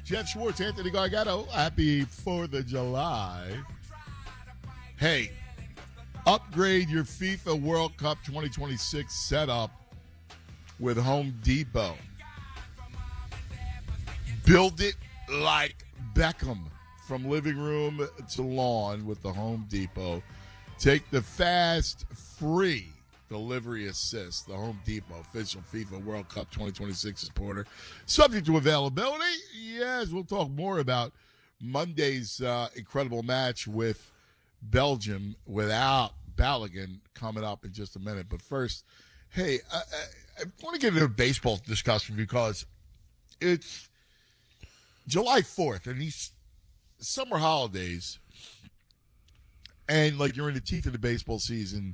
Jeff Schwartz, Anthony Gargano. Happy 4th of July. Hey, upgrade your FIFA World Cup 2026 setup with Home Depot. Build it like Beckham from living room to lawn with the Home Depot. Take the fast, free delivery assist. The Home Depot official FIFA World Cup 2026 supporter. Subject to availability. Yes, we'll talk more about Monday's incredible match with Belgium without Balogun coming up in just a minute. But first, hey, I want to get into a baseball discussion because it's July 4th and these summer holidays, and like you're in the teeth of the baseball season.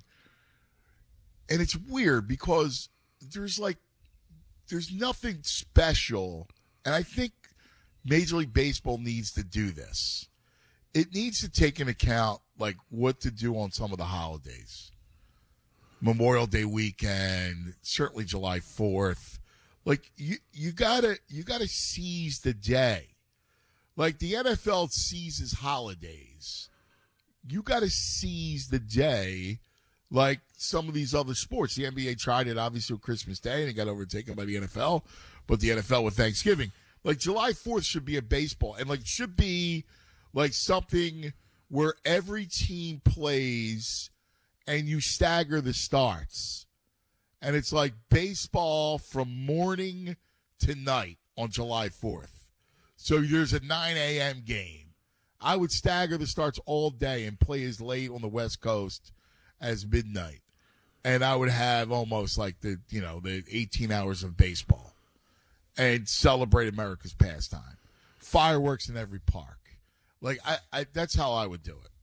And it's weird because there's nothing special. And I think Major League Baseball needs to do this. It needs to take into account like what to do on some of the holidays. Memorial Day weekend, certainly July 4th. Like you gotta seize the day. Like the NFL seizes holidays. You gotta seize the day. Like some of these other sports. The NBA tried it, obviously, with Christmas Day, and it got overtaken by the NFL, but the NFL with Thanksgiving. Like, July 4th should be a baseball, and, like, should be, like, something where every team plays and you stagger the starts. And it's like baseball from morning to night on July 4th. So there's a 9 a.m. game. I would stagger the starts all day and play as late on the West Coast as midnight, and I would have almost like the 18 hours of baseball and celebrate America's pastime. Fireworks in every park. Like I that's how I would do it.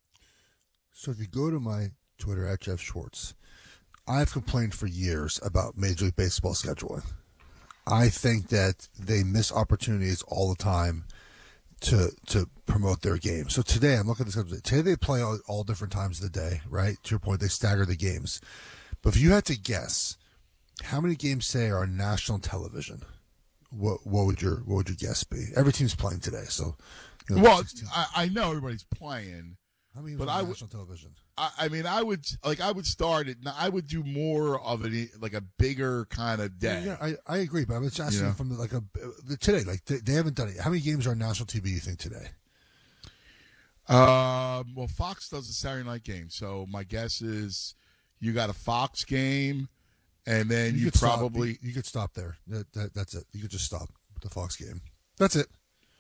So if you go to my Twitter at Jeff Schwartz, I've complained for years about Major League Baseball scheduling. I think that they miss opportunities all the time to promote their game. So today, I'm looking at this. Today they play all different times of the day, right? To your point, they stagger the games. But if you had to guess, how many games today are on national television? What would your guess be? Every team's playing today, so. Well, I know everybody's playing. How many on national television? I mean, I would start it. I would do more of it, like a bigger kind of day. Yeah, I agree, but I'm just asking from today. Like they haven't done it. How many games are on national TV? You think today? Well, Fox does a Saturday night game, so my guess is you got a Fox game, and then you probably you could stop there. That's it. You could just stop with the Fox game. That's it.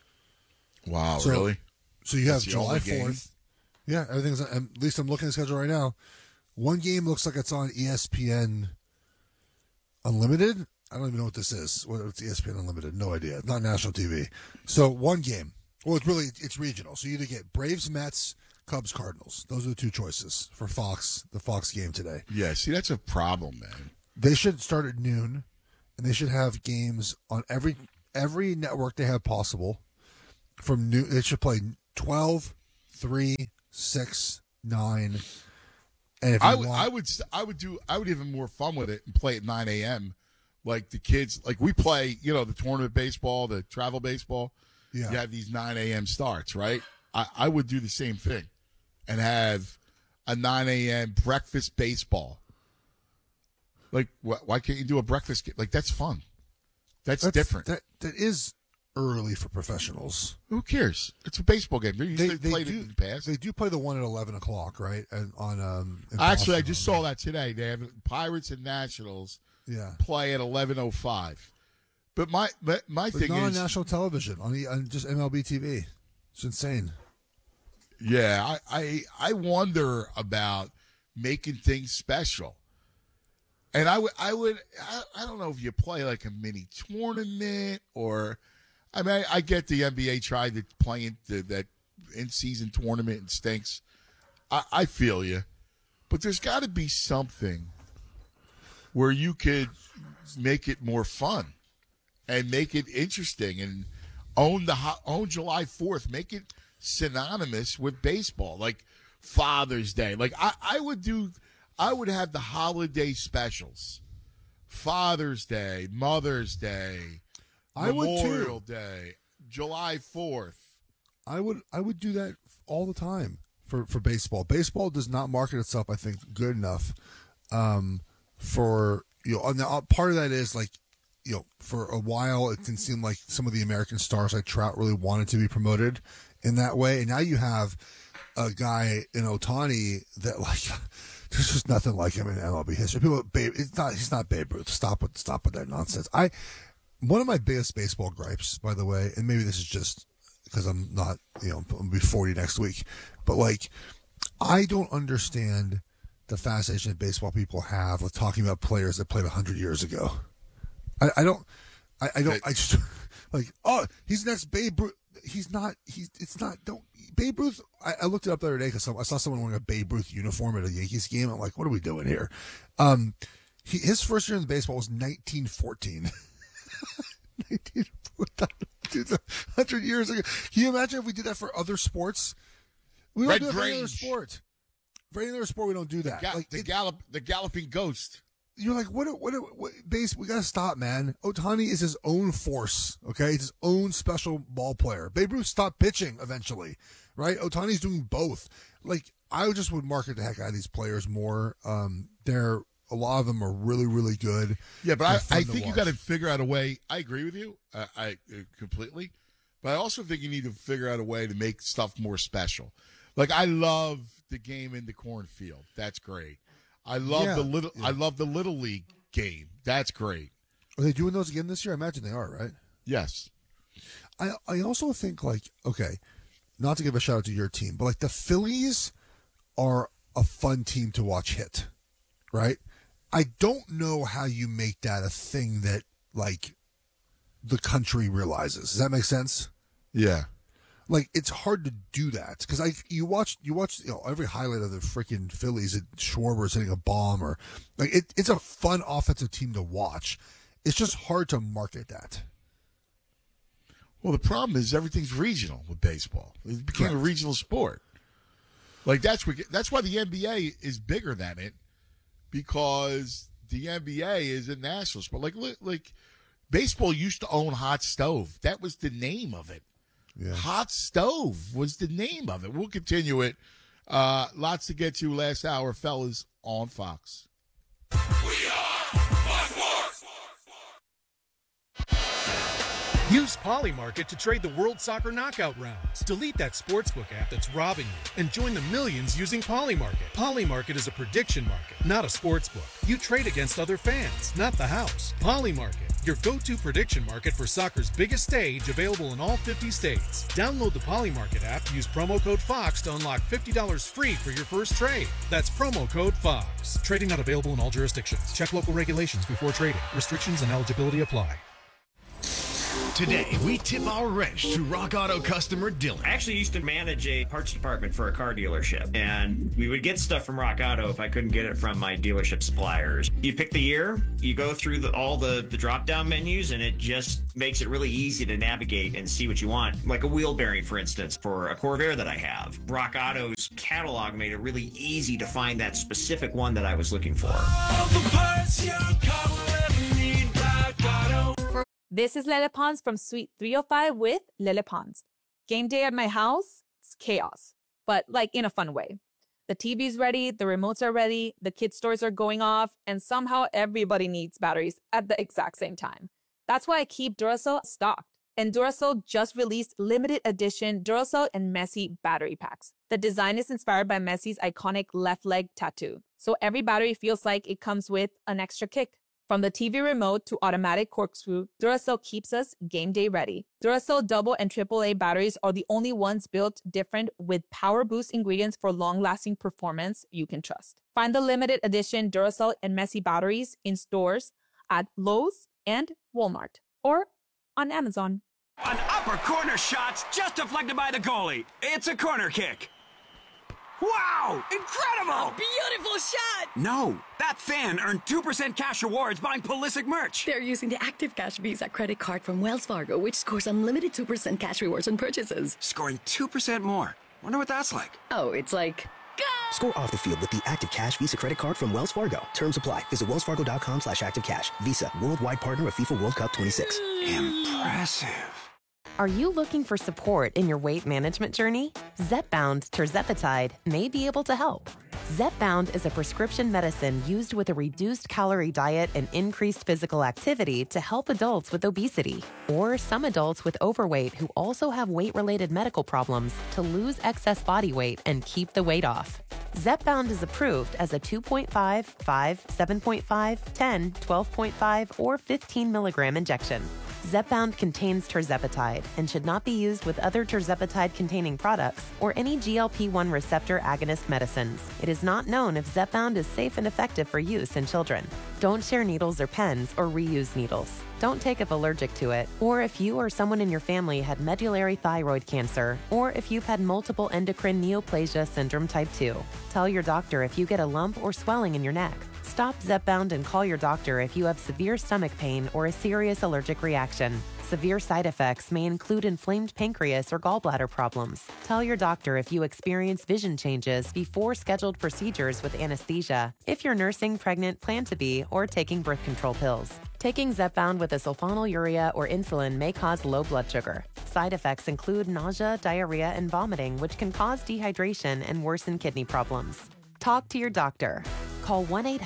Wow, really? So you have July 4th. Yeah, everything's at least I'm looking at the schedule right now. One game looks like it's on ESPN Unlimited. I don't even know what this is. What it's ESPN Unlimited? No idea. It's not national TV. So one game. Well, it's regional. So you either get Braves, Mets, Cubs, Cardinals. Those are the two choices for Fox. The Fox game today. Yeah, see, that's a problem, man. They should start at noon, and they should have games on every network they have possible. From noon, they should play 12, 3, 6, 9, and if I would even more fun with it and play at 9 a.m. Like the kids, like we play, the tournament baseball, the travel baseball. Yeah, you have these 9 a.m. starts, right? I would do the same thing, and have a 9 a.m. breakfast baseball. Like, why can't you do a breakfast game? Like, that's fun. That's different. That is early for professionals. Who cares? It's a baseball game. They played it in the past. They do play the one at 11 o'clock, right? And on actually, I just saw that today. They have Pirates and Nationals. Yeah. Play at 11:05. But my thing not is on national television on just MLB TV. It's insane. Yeah, I wonder about making things special. And I don't know if you play like a mini tournament or, I mean, I get the NBA tried to play that in-season tournament and stinks. I feel you. But there's got to be something where you could make it more fun and make it interesting and own July 4th. Make it synonymous with baseball, like Father's Day. Like I would have the holiday specials. Father's Day, Mother's Day, Memorial Day. July 4th. I would do that all the time for baseball. Baseball does not market itself, I think, good enough for, now part of that is like, for a while it can seem like some of the American stars like Trout really wanted to be promoted in that way. And now you have a guy in Ohtani that like there's just nothing like him in MLB history. He's not Babe Ruth. Stop with that nonsense. One of my biggest baseball gripes, by the way, and maybe this is just because I'm not, I'm gonna be 40 next week, but like I don't understand the fascination that baseball people have with talking about players that played 100 years ago. I just like, oh, he's next Babe Ruth. Babe Ruth. I looked it up the other day because I saw someone wearing a Babe Ruth uniform at a Yankees game. I'm like, what are we doing here? His first year in baseball was 1914. 100 years ago. Can you imagine if we did that for other sports? We don't do it for any other sport. For any other sport, we don't do that. The galloping ghost. You're like, what base? We gotta stop, man. Ohtani is his own force. Okay, he's his own special ball player. Babe Ruth stopped pitching eventually, right? Ohtani's doing both. Like, I just would market the heck out of these players more. A lot of them are really, really good. Yeah, but I think you got to figure out a way. I agree with you, I completely. But I also think you need to figure out a way to make stuff more special. Like, I love the game in the cornfield. That's great. I love I love the little league game. That's great. Are they doing those again this year? I imagine they are, right? Yes. I also think, like, okay, not to give a shout out to your team, but like the Phillies are a fun team to watch hit, right? I don't know how you make that a thing that like the country realizes. Does that make sense? Yeah. Like, it's hard to do that because you watch every highlight of the freaking Phillies and Schwarber's hitting a bomb, or like it's a fun offensive team to watch. It's just hard to market that. Well, the problem is everything's regional with baseball. It became a regional sport. Like, that's why the NBA is bigger than it, because the NBA is a national sport. Like baseball used to own Hot Stove. That was the name of it. Yeah. Hot Stove was the name of it. We'll continue it. Lots to get to last hour, fellas, on Fox. We are Fox Sports. Use Polymarket to trade the World Soccer Knockout rounds. Delete that sportsbook app that's robbing you and join the millions using Polymarket. Polymarket is a prediction market, not a sportsbook. You trade against other fans, not the house. Polymarket, your go-to prediction market for soccer's biggest stage, available in all 50 states. Download the Polymarket app, use promo code FOX to unlock $50 free for your first trade. That's promo code FOX. Trading not available in all jurisdictions. Check local regulations before trading. Restrictions and eligibility apply. Today, we tip our wrench to Rock Auto customer Dylan. I actually used to manage a parts department for a car dealership, and we would get stuff from Rock Auto if I couldn't get it from my dealership suppliers. You pick the year, you go through all the drop-down menus, and it just makes it really easy to navigate and see what you want. Like a wheel bearing, for instance, for a Corvair that I have. Rock Auto's catalog made it really easy to find that specific one that I was looking for. All the parts your car will ever need, Rock Auto. This is Lele Pons from Suite 305 with Lele Pons. Game day at my house, it's chaos, but like in a fun way. The TV's ready, the remotes are ready, the kids' stores are going off, and somehow everybody needs batteries at the exact same time. That's why I keep Duracell stocked. And Duracell just released limited edition Duracell and Messi battery packs. The design is inspired by Messi's iconic left leg tattoo, so every battery feels like it comes with an extra kick. From the TV remote to automatic corkscrew, Duracell keeps us game day ready. Duracell double and AAA batteries are the only ones built different with power boost ingredients for long-lasting performance you can trust. Find the limited edition Duracell and Messi batteries in stores at Lowe's and Walmart or on Amazon. An upper corner shot's just deflected by the goalie. It's a corner kick. Wow! Incredible! A beautiful shot! No, that fan earned 2% cash rewards buying Pulisic merch. They're using the Active Cash Visa credit card from Wells Fargo, which scores unlimited 2% cash rewards on purchases. Scoring 2% more. Wonder what that's like. Oh, it's like... Go! Score off the field with the Active Cash Visa credit card from Wells Fargo. Terms apply. Visit wellsfargo.com/activecash. Visa, worldwide partner of FIFA World Cup 26. Impressive. Are you looking for support in your weight management journey? Zepbound tirzepatide may be able to help. Zepbound is a prescription medicine used with a reduced calorie diet and increased physical activity to help adults with obesity or some adults with overweight who also have weight-related medical problems to lose excess body weight and keep the weight off. Zepbound is approved as a 2.5, 5, 7.5, 10, 12.5, or 15 milligram injection. Zepbound contains tirzepatide and should not be used with other tirzepatide-containing products or any GLP-1 receptor agonist medicines. It is not known if Zepbound is safe and effective for use in children. Don't share needles or pens or reuse needles. Don't take if allergic to it, or if you or someone in your family had medullary thyroid cancer, or if you've had multiple endocrine neoplasia syndrome type 2. Tell your doctor if you get a lump or swelling in your neck. Stop Zepbound and call your doctor if you have severe stomach pain or a serious allergic reaction. Severe side effects may include inflamed pancreas or gallbladder problems. Tell your doctor if you experience vision changes before scheduled procedures with anesthesia, if you're nursing, pregnant, plan to be, or taking birth control pills. Taking Zepbound with a sulfonylurea or insulin may cause low blood sugar. Side effects include nausea, diarrhea, and vomiting, which can cause dehydration and worsen kidney problems. Talk to your doctor. Call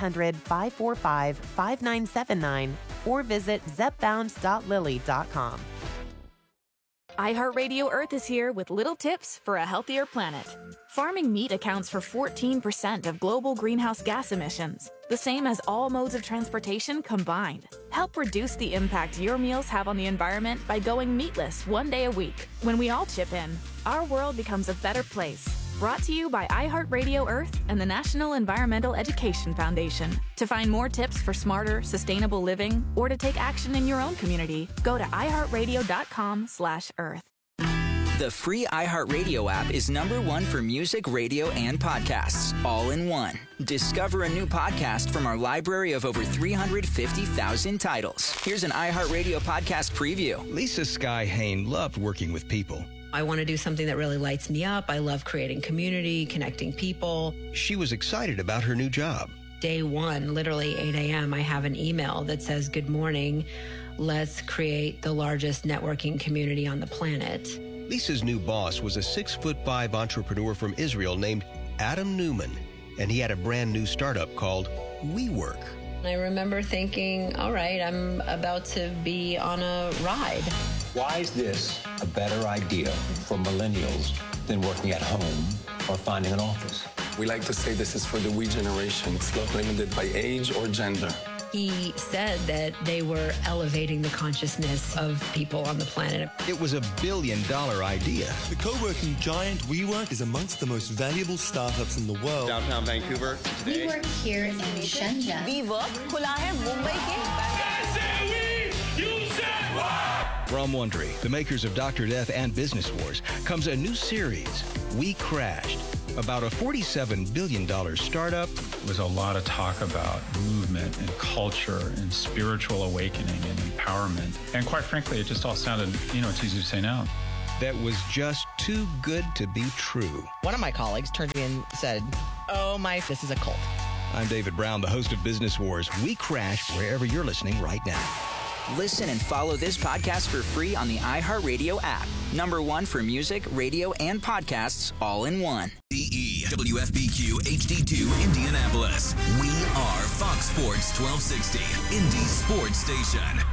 1-800-545-5979 or visit zepbound.lilly.com. iHeartRadio Earth is here with little tips for a healthier planet. Farming meat accounts for 14% of global greenhouse gas emissions, the same as all modes of transportation combined. Help reduce the impact your meals have on the environment by going meatless one day a week. When we all chip in, our world becomes a better place. Brought to you by iHeartRadio Earth and the National Environmental Education Foundation. To find more tips for smarter, sustainable living, or to take action in your own community, go to iHeartRadio.com/Earth. The free iHeartRadio app is #1 for music, radio, and podcasts, all in one. Discover a new podcast from our library of over 350,000 titles. Here's an iHeartRadio podcast preview. Lisa Sky Hain loved working with people. I want to do something that really lights me up. I love creating community, connecting people. She was excited about her new job. Day one, literally 8 a.m., I have an email that says, "Good morning. Let's create the largest networking community on the planet." Lisa's new boss was a 6'5" entrepreneur from Israel named Adam Newman, and he had a brand new startup called WeWork. I remember thinking, all right, I'm about to be on a ride. Why is this a better idea for millennials than working at home or finding an office? We like to say this is for the we generation. It's not limited by age or gender. He said that they were elevating the consciousness of people on the planet. It was $1 billion idea. The co-working giant WeWork is amongst the most valuable startups in the world. Downtown Vancouver today. We work here in Shenzhen. From Wondery, the makers of Dr. Death and Business Wars, comes a new series, We Crashed, about a $47 billion startup. There was a lot of talk about movement and culture and spiritual awakening and empowerment. And quite frankly, it just all sounded, it's easy to say now. That was just too good to be true. One of my colleagues turned to me and said, this is a cult. I'm David Brown, the host of Business Wars. We Crashed wherever you're listening right now. Listen and follow this podcast for free on the iHeartRadio app. #1 for music, radio, and podcasts, all in one. DE WFBQ HD2 Indianapolis. We are Fox Sports 1260, Indy Sports Station.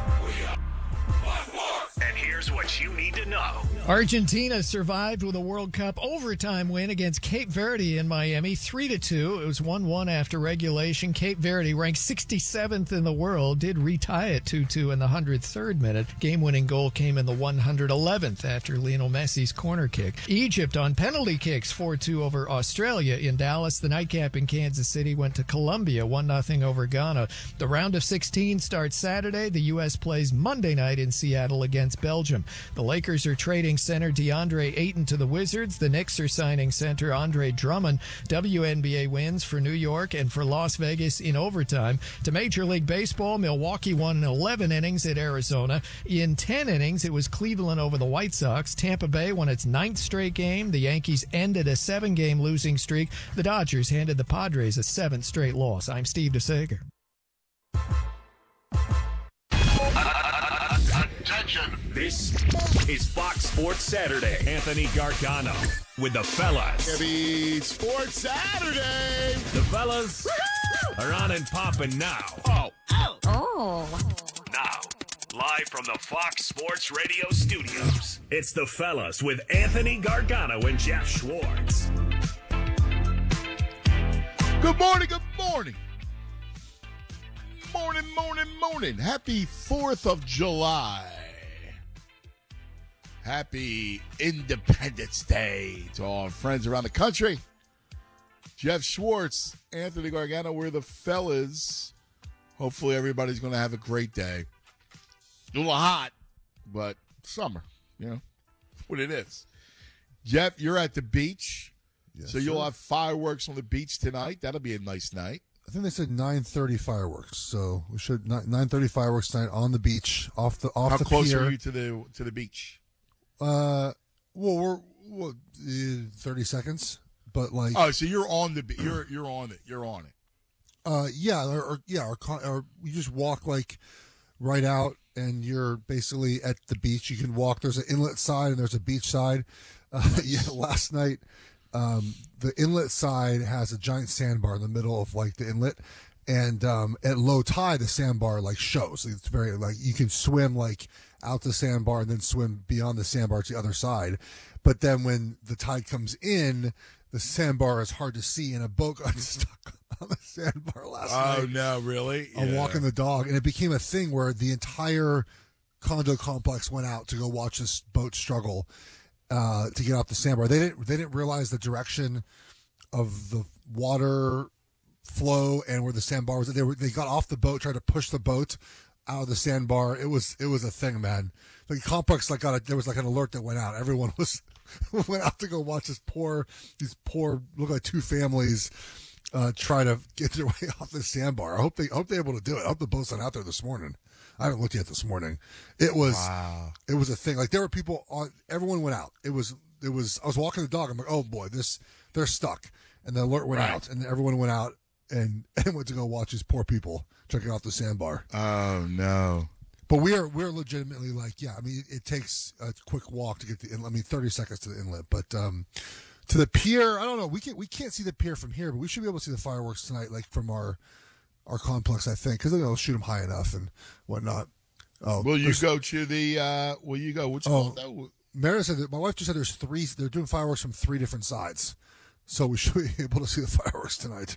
And here's what you need to know. Argentina survived with a World Cup overtime win against Cape Verde in Miami, 3-2. It was 1-1 after regulation. Cape Verde, ranked 67th in the world, did retie it 2-2 in the 103rd minute. Game-winning goal came in the 111th after Lionel Messi's corner kick. Egypt on penalty kicks, 4-2 over Australia in Dallas. The nightcap in Kansas City went to Colombia, 1-0 over Ghana. The round of 16 starts Saturday. The U.S. plays Monday night in Seattle against Belgium. The Lakers are trading center DeAndre Ayton to the Wizards. The Knicks are signing center Andre Drummond. WNBA wins for New York and for Las Vegas in overtime. To Major League Baseball, Milwaukee won in 11 innings at Arizona. In 10 innings, it was Cleveland over the White Sox. Tampa Bay won its 9th straight game. The Yankees ended a 7-game losing streak. The Dodgers handed the Padres a 7th straight loss. I'm Steve DeSager. Attention! This is Fox Sports Saturday. Anthony Gargano with the fellas. Heavy Sports Saturday. The fellas are on and popping now. Now, live from the Fox Sports Radio studios, it's the fellas with Anthony Gargano and Jeff Schwartz. Good morning, good morning. Morning. Happy 4th of July. Happy Independence Day to all our friends around the country. Jeff Schwartz, Anthony Gargano, we're the fellas. Hopefully everybody's going to have a great day. A little hot, but summer, what it is. Jeff, you're at the beach, so you'll have fireworks on the beach tonight. That'll be a nice night. I think they said 9:30 fireworks, so we should 9:30 fireworks tonight on the beach off the How the close pier. are you to the beach? Well, we're 30 seconds, but like. Oh, so you're on the you're on it. You're on it. Or you just walk like right out, and you're basically at the beach. You can walk. There's an inlet side and there's a beach side. Last night. The inlet side has a giant sandbar in the middle of like the inlet, and at low tide the sandbar like shows. It's very like you can swim like out the sandbar and then swim beyond the sandbar to the other side. But then when the tide comes in, the sandbar is hard to see, and a boat got stuck on the sandbar last night. Oh no, really? I'm walking the dog, and it became a thing where the entire condo complex went out to go watch this boat struggle. To get off the sandbar, they didn't realize the direction of the water flow and where the sandbar was. They got off the boat, tried to push the boat out of the sandbar. It was a thing, man. The complex there was like an alert that went out. Everyone went out to go watch these poor look like two families try to get their way off the sandbar. I hope they're able to do it. I hope the boat's not out there this morning. I haven't looked yet this morning. It was a thing. Like there were people on. Everyone went out. It was. I was walking the dog. I'm like, oh boy, they're stuck. And the alert went out, and everyone went out and went to go watch these poor people checking off the sandbar. Oh no! But we're legitimately like, yeah. I mean, it takes a quick walk to get the inlet. I mean, 30 seconds to the inlet, but to the pier, I don't know. We can't see the pier from here, but we should be able to see the fireworks tonight, like from our complex, I think, because they'll shoot them high enough and whatnot. Oh, will you go to the? Will you go? What's called that? Meredith said that my wife just said there's 3. They're doing fireworks from 3 different sides, so we should be able to see the fireworks tonight.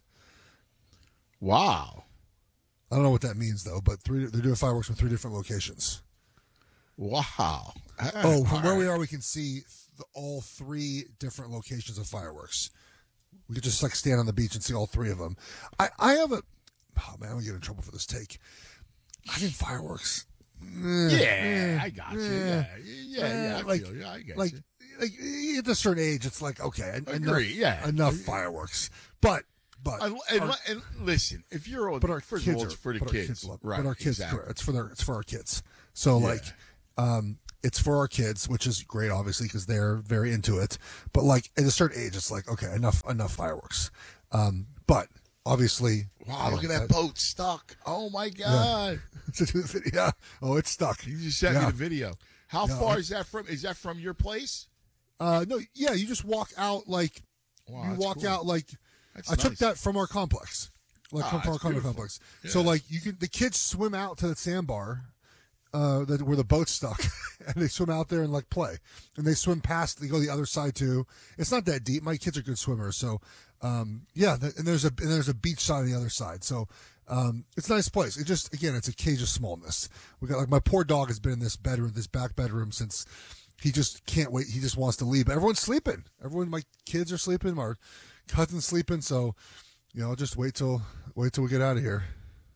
Wow. I don't know what that means though, but they're doing fireworks from 3 different locations. Wow. From where we are, we can see all 3 different locations of fireworks. We could just like stand on the beach and see all 3 of them. I have a. Oh man, I'm gonna get in trouble for this take. I think fireworks. I got you. Yeah. I feel you. I get you. Like at a certain age, it's like okay, enough fireworks. But and listen, if you're on, but our first kids of all, it's for the kids, right? But our kids, exactly. It's for our kids. So it's for our kids, which is great, obviously, because they're very into it. But like at a certain age, it's like okay, enough fireworks. But obviously, wow! Look at that boat stuck. Oh my God! Yeah. Oh, it's stuck. You just sent me the video. How far is that from? Is that from your place? No. Yeah, you just walk out like you walk out like. I took that from our complex, like from our condo complex. Yeah. So like the kids swim out to the sandbar. Where the boat's stuck, and they swim out there and like play, and they swim past. They go the other side too. It's not that deep. My kids are good swimmers, so and there's a beach side on the other side. So it's a nice place. It just it's a cage of smallness. We got like my poor dog has been in this back bedroom since he just can't wait. He just wants to leave. But everyone's sleeping. My kids are sleeping. Our cousin's sleeping. So I'll just wait till we get out of here.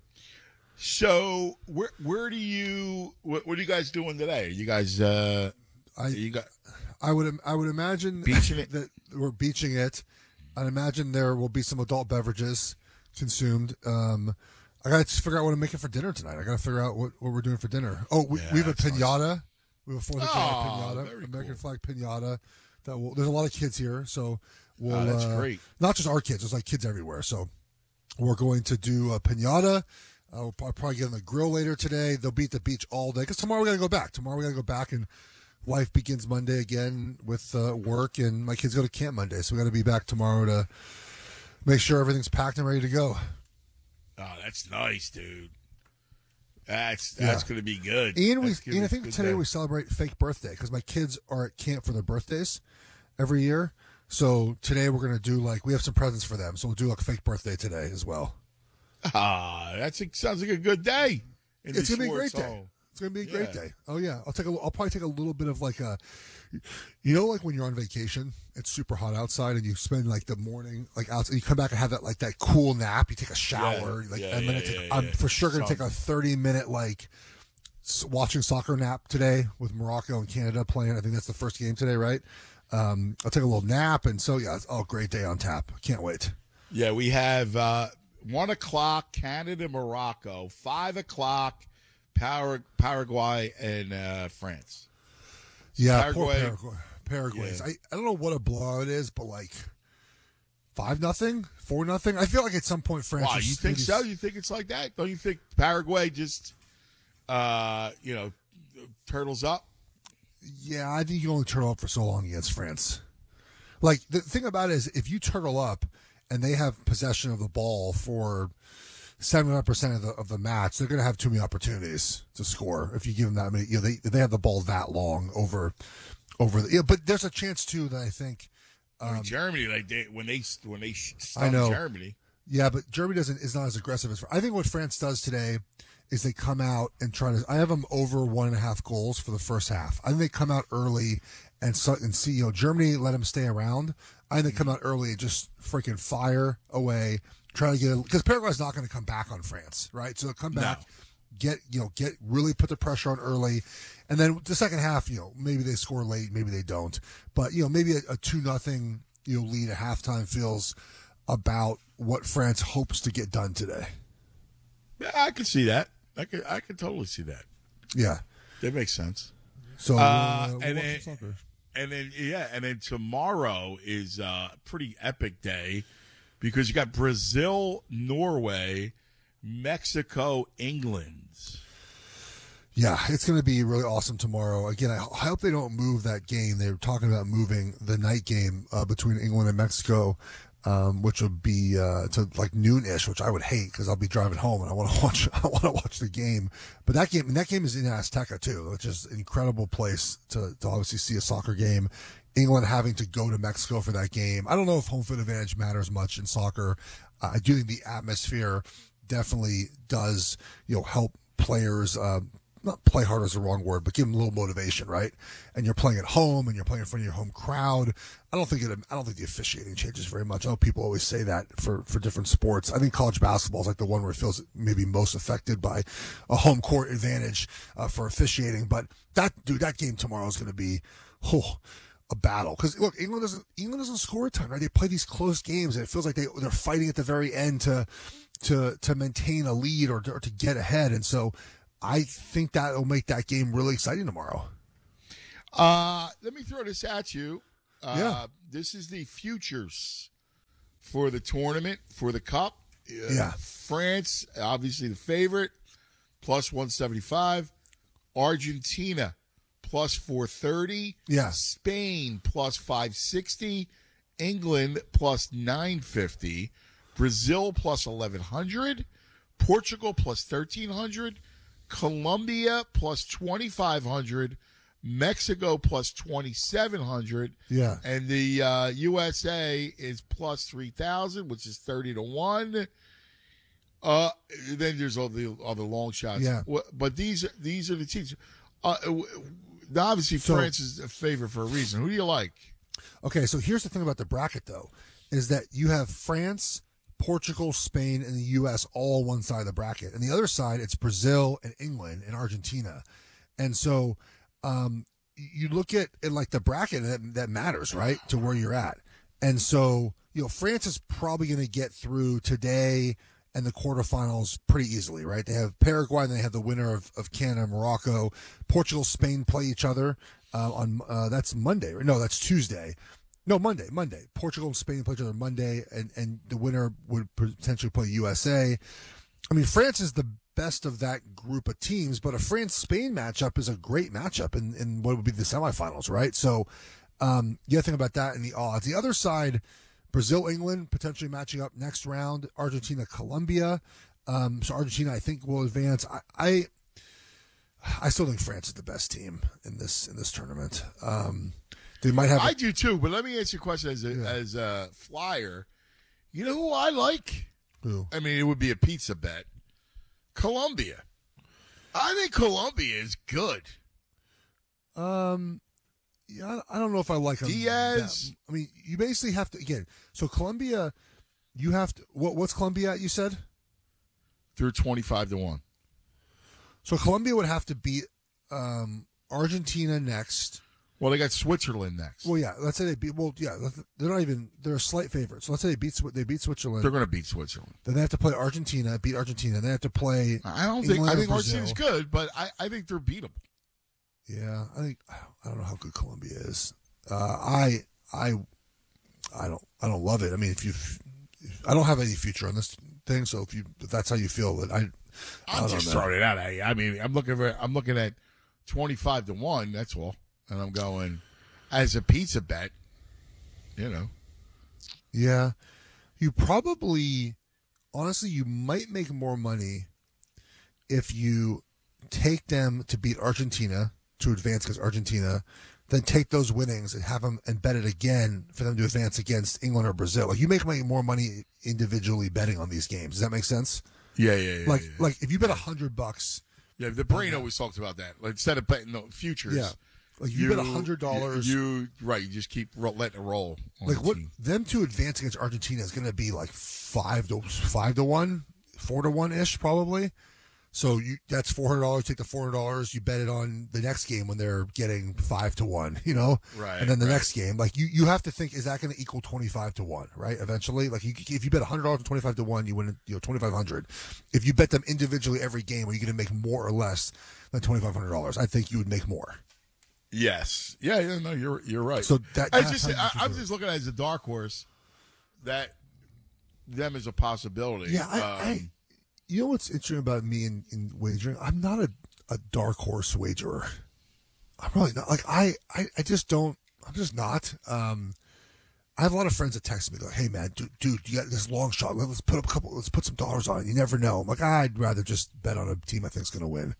So where do you what are you guys doing today? You guys I would imagine beaching it? that we're beaching it. I'd imagine there will be some adult beverages consumed. I got to figure out what I'm making for dinner tonight. I got to figure out what we're doing for dinner. Oh, we have a pinata. Nice. We have a 4th of July pinata, American flag pinata. There's a lot of kids here, so we'll. That's great. Not just our kids. There's like kids everywhere. So we're going to do a pinata. I'll probably get on the grill later today. They'll be at the beach all day because tomorrow we got to go back. Tomorrow we got to go back, and wife begins Monday again with work, and my kids go to camp Monday. So we got to be back tomorrow to make sure everything's packed and ready to go. Oh, that's nice, dude. That's going to be good. Ian, I think today we celebrate fake birthday because my kids are at camp for their birthdays every year. So today we're going to do we have some presents for them. So we'll do a fake birthday today as well. Sounds like a good day. It's going to be a great day. It's going to be a great day. Oh yeah, I'll probably take a little bit of like when you're on vacation, it's super hot outside, and you spend the morning outside. You come back and have that cool nap. You take a shower. I'm for sure going to take a 30-minute watching soccer nap today with Morocco and Canada playing. I think that's the first game today, right? I'll take a little nap, and so it's a great day on tap. Can't wait. Yeah, we have 1 o'clock Canada, Morocco, 5 o'clock. Paraguay and France. Yeah, Paraguay. Yeah. I don't know what a blowout is, but 5-0, 4-0. I feel like at some point France. Wow, you think so? You think it's like that? Don't you think Paraguay just, turtles up? Yeah, I think you only turtle up for so long against France. The thing about it is, if you turtle up and they have possession of the ball for 75% of the match, they're going to have too many opportunities to score if you give them that many. They have the ball that long over the. But there's a chance too that I think. Germany, when they stunned Germany. Yeah, but Germany is not as aggressive as. I think what France does today is they come out and try to. I have them over 1.5 goals for the first half. I think they come out early and see. Germany let them stay around. I think they come out early and just freaking fire away. Try to get because Paraguay's not going to come back on France, right? So they'll come back, get really put the pressure on early, and then the second half, maybe they score late, maybe they don't, but maybe a 2-0 lead at halftime feels about what France hopes to get done today. Yeah, I can see that. I could totally see that. Yeah, that makes sense. So and then tomorrow is a pretty epic day. Because you got Brazil, Norway, Mexico, England. Yeah, it's going to be really awesome tomorrow. Again, I hope they don't move that game. They were talking about moving the night game between England and Mexico, which would be to noon-ish, which I would hate because I'll be driving home and I want to watch the game. But that game is in Azteca too, which is an incredible place to obviously see a soccer game. England having to go to Mexico for that game. I don't know if home field advantage matters much in soccer. I do think the atmosphere definitely does, help players, not play harder is the wrong word, but give them a little motivation, right? And you're playing at home and you're playing in front of your home crowd. I don't think the officiating changes very much. I know people always say that for different sports. I think college basketball is the one where it feels maybe most affected by a home court advantage for officiating. But that game tomorrow is going to be, a battle because look, England doesn't score a ton, right? They play these close games, and it feels like they're fighting at the very end to maintain a lead or to get ahead, and so I think that will make that game really exciting tomorrow. Let me throw this at you. This is the futures for the tournament for the Cup. France, obviously the favorite, plus 175. Argentina. Plus 430. Yeah. Spain plus 560. England plus 950. Brazil plus 1100. Portugal plus 1300. Colombia plus 2500. Mexico plus 2700. Yeah. And the USA is plus 3000, which is 30-1. Then there's all the long shots. Yeah. But these are the teams. Obviously, France is a favorite for a reason. Who do you like? Okay, so here's the thing about the bracket, though, is that you have France, Portugal, Spain, and the U.S. all one side of the bracket. And the other side, it's Brazil and England and Argentina. And so you look at it like the bracket that matters, right, to where you're at. And so, France is probably going to get through today and the quarterfinals pretty easily, right? They have Paraguay, and they have the winner of Canada and Morocco. Portugal, Spain play each other on that's Monday. No, that's Tuesday. No, Monday. Portugal and Spain play each other Monday, and the winner would potentially play USA. I mean, France is the best of that group of teams, but a France-Spain matchup is a great matchup in what would be the semifinals, right? So you got to think about that in the odds. The other side, Brazil-England potentially matching up next round, Argentina-Colombia. So Argentina, I think, will advance. I still think France is the best team in this tournament. They might have. I do too, but let me ask you a question as a flyer. You know who I like? Who? I mean, it would be a pizza bet. Colombia. I think Colombia is good. Yeah, I don't know if I like them. Diaz. I mean, you basically have to again. So Colombia, you have to. What's Colombia at? You said they're 25-1. So Colombia would have to beat Argentina next. Well, they got Switzerland next. Well, yeah. Let's say they beat. Well, yeah. They're not even. They're a slight favorite. So let's say they beat Switzerland. They're going to beat Switzerland. Then they have to play Argentina. Beat Argentina. Then they have to play. I think Argentina's good, but I think they're beatable. Yeah, I don't know how good Colombia is. I don't love it. I mean, I don't have any future on this thing. So if that's how you feel, I'm just throwing it out at you. I mean, I'm looking at 25-1. That's all, and I'm going as a pizza bet. You know. Yeah, you probably, honestly, you might make more money if you take them to beat Argentina, to advance against Argentina, then take those winnings and have them and bet it again for them to advance against England or Brazil. Like, you make more money individually betting on these games. Does that make sense? Yeah. Like if you bet $100. Yeah, the brain always talks about that. Like, instead of betting futures. Yeah. Like you bet $100. You just keep letting it roll. Like what them to advance against Argentina is going to be like 5-1, 4-1 ish probably. So that's $400. Take the $400. You bet it on the next game when they're getting 5-1. You know, right? And then the next game, like you have to think, is that going to equal 25-1? Right? Eventually, like if you bet $100 and 25-1, you win 2,500. If you bet them individually every game, are you going to make more or less than $2,500? I think you would make more. Yes. Yeah. No, you're right. So I'm just looking at it as a dark horse. That them is a possibility. Yeah. You know what's interesting about me in wagering? I'm not a dark horse wagerer. I'm really not. Like I just don't. I'm just not. I have a lot of friends that text me, like, "Hey man, dude, you got this long shot. Let's put some dollars on it. You never know." I'm like, I'd rather just bet on a team I think's going to win.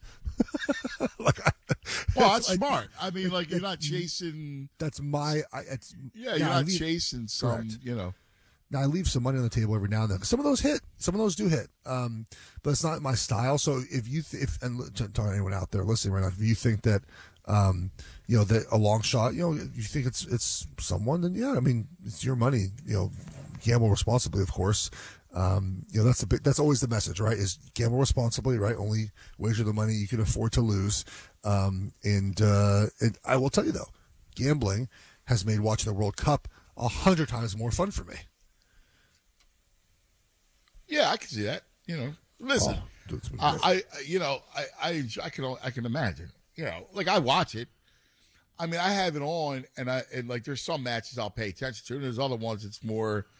That's smart. I mean, like, you're not chasing. That's my. You're not chasing some. Correct. You know. Now, I leave some money on the table every now and then. Some of those hit. Some of those do hit. But it's not my style. So and to anyone out there listening right now, if you think that, that a long shot, you think it's someone, then yeah, I mean, it's your money. Gamble responsibly, of course. That's always the message, right? Is gamble responsibly, right? Only wager the money you can afford to lose. And I will tell you though, gambling has made watching the World Cup 100 times more fun for me. Yeah, I can see that. Listen, I can imagine. Like, I watch it. I mean, I have it on, and like there's some matches I'll pay attention to, and there's other ones it's more